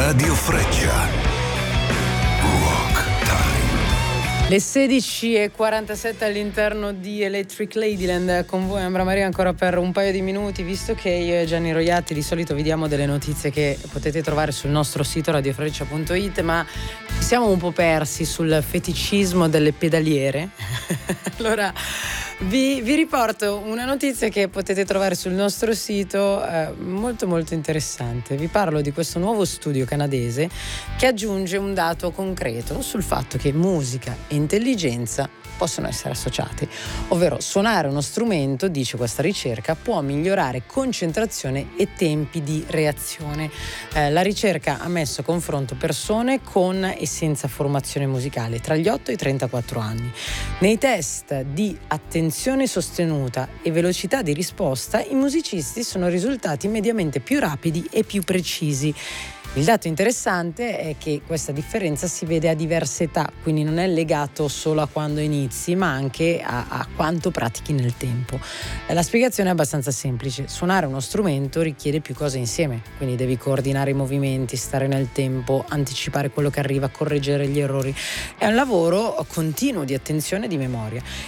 Radio Freccia. Rock Time. Le 16:47 all'interno di Electric Ladyland, con voi Ambra Maria ancora per un paio di minuti, visto che io e Gianni Roiatti di solito vi diamo delle notizie che potete trovare sul nostro sito radiofreccia.it, ma ci siamo un po' persi sul feticismo delle pedaliere. Allora vi riporto una notizia che potete trovare sul nostro sito, molto molto interessante. Vi parlo di questo nuovo studio canadese che aggiunge un dato concreto sul fatto che musica e intelligenza possono essere associati, ovvero suonare uno strumento, dice questa ricerca, può migliorare concentrazione e tempi di reazione. La ricerca ha messo a confronto persone con e senza formazione musicale tra gli 8 e i 34 anni. Nei test di attenzione sostenuta e velocità di risposta, i musicisti sono risultati mediamente più rapidi e più precisi. Il dato interessante è che questa differenza si vede a diverse età, quindi non è legato solo a quando inizi, ma anche a quanto pratichi nel tempo. La spiegazione è abbastanza semplice: suonare uno strumento richiede più cose insieme, quindi devi coordinare i movimenti, stare nel tempo, anticipare quello che arriva, correggere gli errori. È un lavoro continuo di attenzione e di memoria.